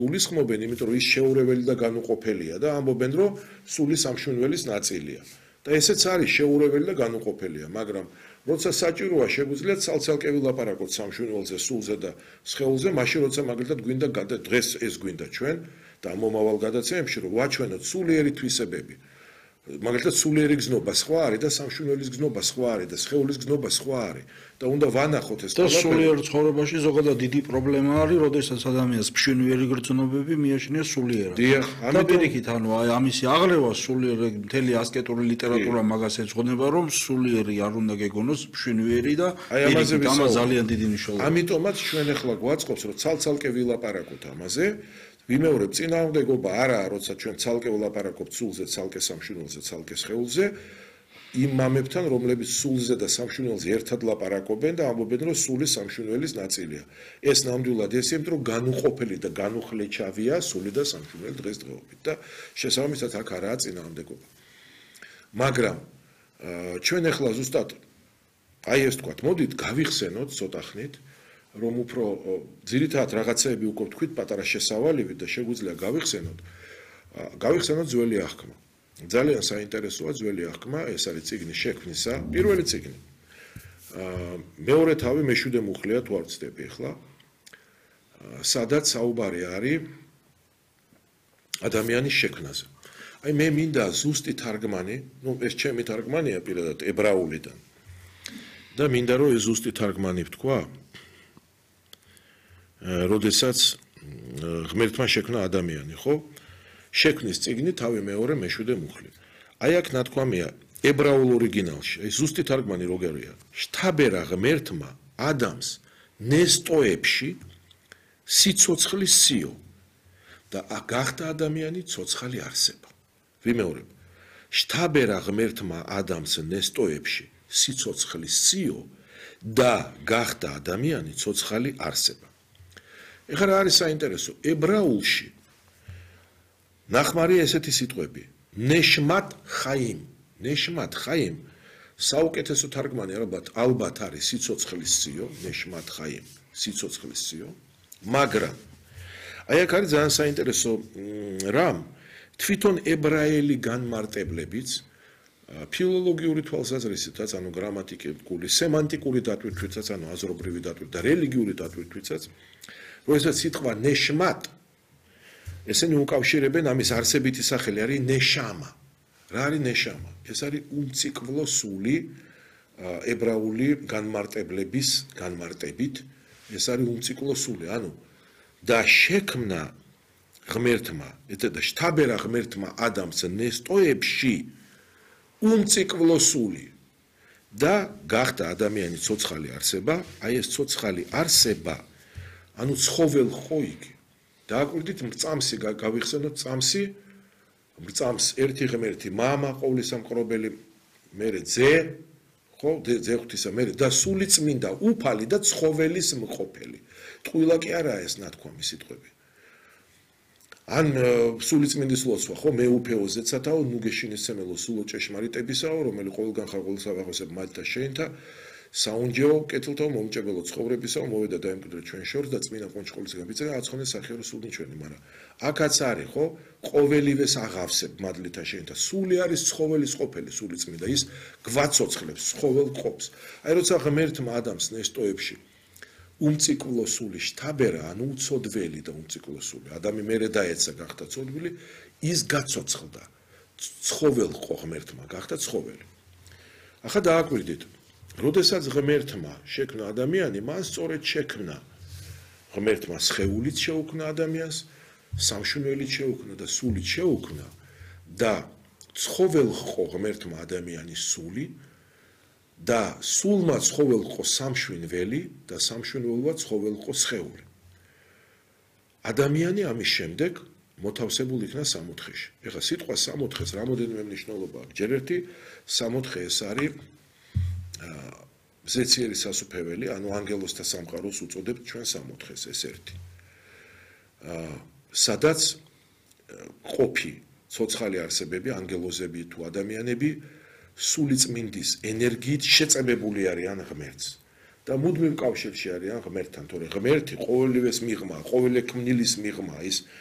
გულისხმობენ, იმიტომ რომ ის შეურეველი და განუყოფელია და ამბობენ, რომ სული სამშვენველის ნაწილია. და ესეც არის შეურეველი და განუყოფელია, მაგრამ როცა საჭიროა, შეგვიძლია ცალ-ცალკე ვილაპარაკოთ სამშვენველზე, სულზე და სხეულზე, მაშინ როცა მაგალითად გვინდა დღეს ეს გვინდა ჩვენ და მომავალ გადაცემებში, რომ ვაჩვენოთ სულიერი თვისებები. მაგალითად სულიერი გზნობა სხვა არის და სამშვენველის გზნობა სხვა არის და სხეულის გზნობა სხვა არის და უნდა ვანახოთ ეს და სულიერ ცხოვრებაში ზოგადად დიდი პრობლემა არის, როდესაც ადამიანს მშვენიერი გრძნობები მიაჩნია სულიერად. დიახ, და პირიქით, ანუ აი ამისი აღლევა სულიერი მთელი ასკეტური ლიტერატურა მაგას ეძღვნება, რომ სულიერი არ უნდა გეგონოს მშვენიერი და პირიქით ამას ძალიან დიდი მნიშვნელობა. ამიტომაც ჩვენ ახლა გვაწყობს, რომ ცალ-ცალკე ვილაპარაკოთ ამაზე. ვიმეორებ, წინააღმდეგობა არაა, როცა ჩვენ ცალკე ვილაპარაკობთ სულზე, ცალკე სამშვენველზე, ცალკე სხეულზე, იმ მამებთან, რომლებიც სულზე და სამშვენველზე ერთად ლაპარაკობენ და ამბობენ, რომ სული სამშვენველის ნაწილია. ეს ნამდვილად ესეა, იმიტომ რომ განუყოფელი და განუხლეჩავია სული და სამშვენველი დღესდღეობით და შესაბამისად აქ არაა წინააღმდეგობა. მაგრამ ჩვენ ახლა ზუსტად აი ეს ვთქვათ, მოდით გავიხსენოთ ცოტა ხნით, რომ უფრო ძირითადად რაღაცეები უკვე ვთქვით პატარა შესავალივით და შეგვიძლია გავიხსენოთ ძველი აღქმა. ძალიან საინტერესოა ძველი აღქმა, ეს არის წიგნის შექმნისა, პირველი წიგნი. მეორე თავი მეშვიდე მუხლია თუ არ ვცდები ახლა. სადაც საუბარი არის ადამიანის შექმნაზე. აი მე მინდა ზუსტი თარგმანი, ეს ჩემი თარგმანია პირადად ებრაულიდან. და მინდა რომ ეს ზუსტი თარგმანი ვთქვა. როდესაც ღმერთმა შექმნა ადამიანი, ხო? შექმნის წიგნი თავი მეორე მეშვიდე მუხლი. აი აქ ნათქვამია ებრაულ ორიგინალში, აი ზუსტი თარგმანი როგორია. შთაბერა ღმერთმა ადამს ნესტოებში სიცოცხლის სიო და გახდა ადამიანი ცოცხალი არსება. ვიმეორებ. შთაბერა ღმერთმა ადამიანს ნესტოებში სიცოცხლის სიო და გახდა ადამიანი ცოცხალი არსება. ეხლა რა არის საინტერესო? ებრაულში ნახმარია ესეთი სიტყვები: ნეშმათ ხაიმ. ნეშმათ ხაიმ საუკეთესო თარგმანი ალბათ არის სიცოცხლის სიო, ნეშმათ ხაიმ, სიცოცხლის სიო, მაგრამ აი აქ არის ძალიან საინტერესო რამ, თვითონ ებრაელი განმარტებლებიც ფილოლოგიური თვალსაზრისითაც, ანუ გრამატიკული, სემანტიკური დატვირთვითაც, ანუ აზრობრივი დატვირთვით და რელიგიური დატვირთვითაც, როდესაც სიტყვა ნეშმათ, ესენი უკავშირებენ ამის არსებითი სახელი არის ნეშამა. რა არის ნეშამა? ეს არის უმციკლო სული ებრაული განმარტებლების განმარტებით, ეს არის უმციკლო სული, ანუ და შექმნა ღმერთმა, და შთაბერა ღმერთმა ადამიანს ნესტოებში უმციკლო სული და გახდა ადამიანი ცოცხალი არსება, აი ეს ცოცხალი არსება, ანუ ცხოველ ხო იგი. დააკვირდით მრწამსი გავიხსენოთ წამსი, მრწამს ერთი ღმერთი, მამა ყოვლისამყრობელი, მერე ძე, ხო, ძე ღვთისა, მერე და სული წმინდა, უფალი და ცხოველის მყოფელი. ტყუილა კი არაა ეს ნათქვამი სიტყვები. ან სულიწმინდის ლოცვა, ხო, მეუფეო ზეცათაო, ნუ გეშინისცემელო სულო ჭეშმარიტებისაო, რომელი ყოველგან ხარ ყოვლისავაღოსებ მათთა შეინთა, საუნჯეო კეთილთაო მომჭებელო ცხოვრებისაო, მოვიდა დაემკვიდრე ჩვენ შორს და წმინდა კონჩხოლის გაბიწერა აცხონეს სახერო სული ჩვენი, მაგრამ აქაც არის, ხო, ყოველივეს აღავსებ მადლითა შეინთა. სული არის ცხოველის ყოფილი, სული წმინდა, ის გვაცოცხლებს, ცხოველ ყოფს. აი როცა ღმერთმა ადამიანს ნესტოებში უმციკლო სული შთაბერა, ანუ უცოდველი და უმციკლო სული. ადამი მერე დაეცა გახდა ცოდვილი, ის გაცოცხლდა. ცხოველ ყო ღმერთმა, გახდა ცხოველი. ახლა დააკვირდით, როდესაც ღმერთმა შექმნა ადამიანი, მან სწორედ შექმნა ღმერთმა სხეულით შეუქმნა ადამიანს, სამშვენველით შეუქმნა და სულით შეუქმნა და ცხოველ ყო ღმერთმა ადამიანის სული და სულმა ცხოველ ყო სამშვენველი და სამშვენველმა ცხოველ ყო სხეული. ადამიანი ამის შემდეგ მოთავსებული იქნა სამოთხეში. ეხლა სიტყვა სამოთხეს რამოდენიმე მნიშვნელობა აქვს. ჯერ ერთი სამოთხე ეს არის მზეციერი სასუფეველი, ანუ ანგელოზთა სამყაროს უწოდებთ ჩვენ სამოთხეს, ეს ერთი. სადაც ყოფი ცოცხალი არსებები, ანგელოზები თუ ადამიანები სულიწმინდის ენერგიით შეწებებული არიან ღმერთს. და მუდმივ კავშირში არიან ღმერთთან, თორე ღმერთი ყოველივეს მიღმა, ყოველი ქმნილის მიღმა, ის